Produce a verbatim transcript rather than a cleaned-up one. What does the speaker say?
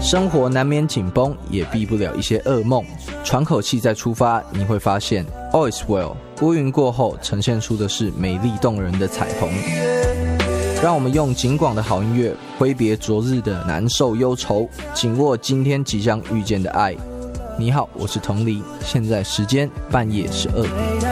生活难免紧绷，也避不了一些噩梦。喘口气再出发，你会发现 All is well， 乌云过后呈现出的是美丽动人的彩虹。让我们用景广的好音乐挥别昨日的难受忧愁，紧握今天即将遇见的爱。你好，我是童黎，现在时间半夜十二点。